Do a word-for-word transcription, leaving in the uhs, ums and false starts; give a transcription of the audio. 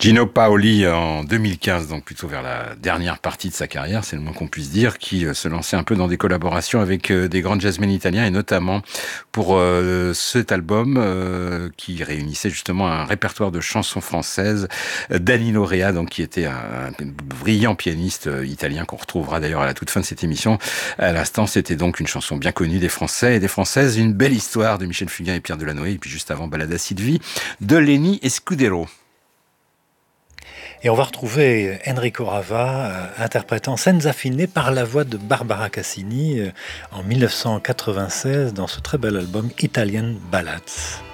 Gino Paoli en deux mille quinze, donc plutôt vers la dernière partie de sa carrière, c'est le moins qu'on puisse dire, qui se lançait un peu dans des collaborations avec des grands jazzmen italiens et notamment pour euh, cet album euh, qui réunissait justement un répertoire de chansons françaises. Danilo Rea, donc qui était un, un brillant pianiste italien qu'on retrouvera d'ailleurs à la toute fin de cette émission. À l'instant, c'était donc une chanson bien connue des Français et des Françaises, une belle histoire de Michel Fugain et Pierre Delanoë, et puis juste avant Ballade à Sylvie de Lenny Escudero. Et on va retrouver Enrico Rava euh, interprétant Senza Fine par la voix de Barbara Cassini euh, en mille neuf cent quatre-vingt-seize dans ce très bel album Italian Ballads.